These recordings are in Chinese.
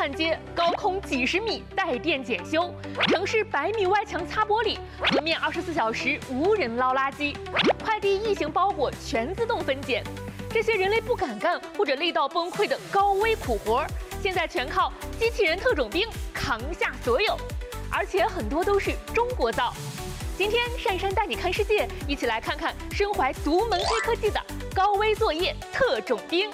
焊接，高空几十米带电检修，城市100米外墙擦玻璃，河面24小时无人捞垃圾，快递异形包裹全自动分拣。这些人类不敢干或者累到崩溃的高危苦活，现在全靠机器人特种兵扛下所有，而且很多都是中国造。今天珊珊带你看世界，一起来看看身怀独门黑科技的高危作业特种兵。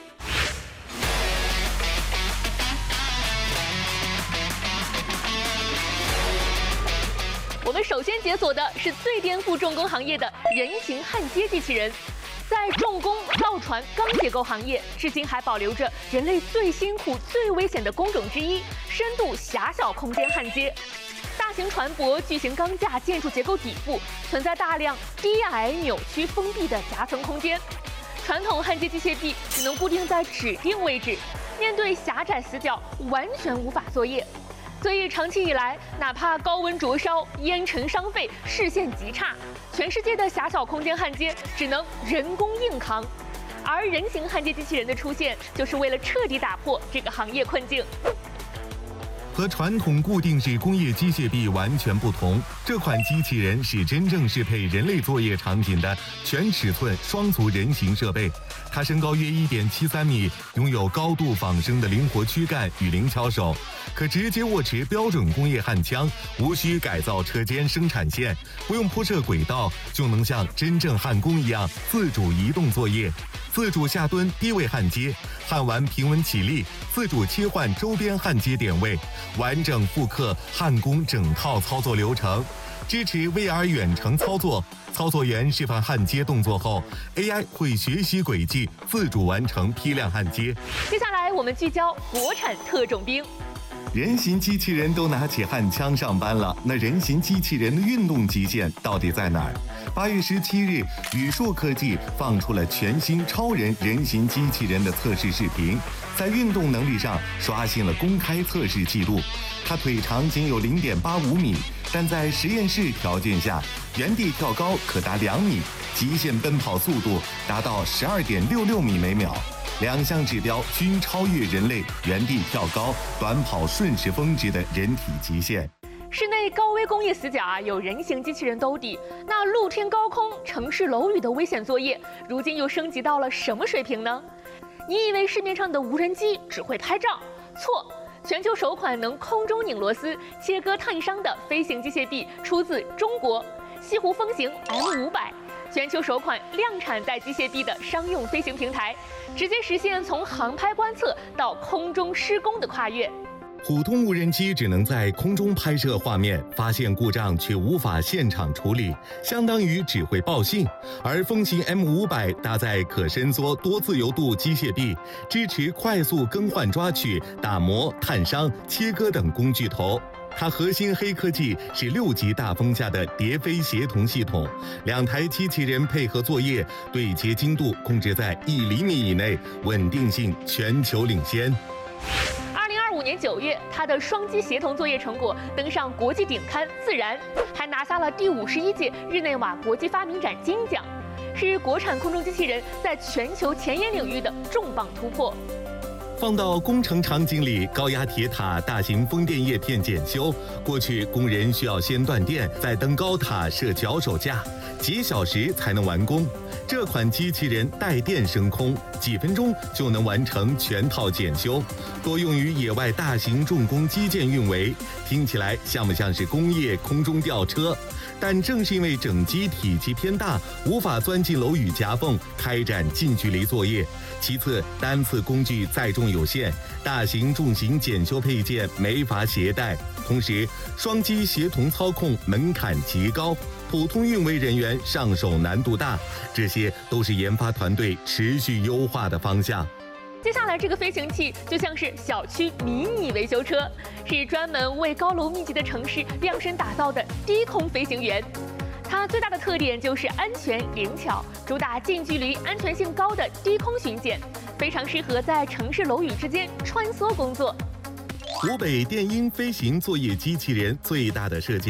我们首先解锁的是最颠覆重工行业的人形焊接机器人。在重工、造船、钢结构行业，至今还保留着人类最辛苦、最危险的工种之一——深度狭小空间焊接。大型船舶、巨型钢架建筑结构底部存在大量低矮、扭曲、封闭的夹层空间。传统焊接机械臂只能固定在指定位置，面对狭窄死角，完全无法作业。所以长期以来，哪怕高温灼烧、烟尘伤肺、视线极差，全世界的狭小空间焊接只能人工硬扛。而人形焊接机器人的出现，就是为了彻底打破这个行业困境。 和传统固定式工业机械臂完全不同，这款机器人是真正适配人类作业场景的全尺寸双足人形设备。它身高约1.73米，拥有高度仿生的灵活躯干与灵巧手，可直接握持标准工业焊枪，无需改造车间生产线，不用铺设轨道，就能像真正焊工一样自主移动作业。自主下蹲低位焊接，焊完平稳起立，自主切换周边焊接点位，完整复刻焊工整套操作流程，支持 VR 远程操作。操作员示范焊接动作后 ，AI 会学习轨迹，自主完成批量焊接。 接下来我们聚焦国产特种兵。 人形机器人都拿起焊枪上班了，那人形机器人的运动极限到底在哪儿？8月17日，宇硕科技放出了全新超人人形机器人的测试视频，在运动能力上刷新了公开测试记录。它腿长仅有0.85米，但在实验室条件下，原地跳高可达2米，极限奔跑速度达到12.66米每秒。2项指标均超越人类原地跳高、短跑顺时峰值的人体极限。 室内高危工业死角有人形机器人兜底，那露天高空、城市楼宇的危险作业，如今又升级到了什么水平呢？你以为市面上的无人机只会拍照？错，全球首款能空中拧螺丝、切割碳商的飞行机械臂出自中国，西湖风行 M500。全球首款量产带机械臂的商用飞行平台，直接实现从航拍观测到空中施工的跨越。 普通无人机只能在空中拍摄画面，发现故障却无法现场处理，相当于只会报信。而风行 M500搭载可伸缩多自由度机械臂，支持快速更换抓取、打磨、碳商、切割等工具头。它核心黑科技是6级大风下的叠飞协同系统，2台机器人配合作业，对接精度控制在1厘米以内，稳定性全球领先。 2025年9月，它的双机协同作业成果登上国际顶刊《自然》，还拿下了第51届日内瓦国际发明展金奖，是国产空中机器人在全球前沿领域的重磅突破。 放到工程场景里，高压铁塔、大型风电叶片检修，过去工人需要先断电，再登高塔设脚手架，几小时才能完工。这款机器人带电升空，几分钟就能完成全套检修，多用于野外大型重工基建运维。听起来像不像是工业空中吊车？但正是因为整机体积偏大，无法钻进楼宇夹缝开展近距离作业。其次，单次工具载重有限，大型重型检修配件没法携带。同时，双机协同操控门槛极高，普通运维人员上手难度大。这些都是研发团队持续优化的方向。 接下来这个飞行器就像是小区迷你维修车，是专门为高楼密集的城市量身打造的低空飞行员。它最大的特点就是安全灵巧，主打近距离、安全性高的低空巡检，非常适合在城市楼宇之间穿梭工作。 湖北电鹰飞行作业机器人最大的设计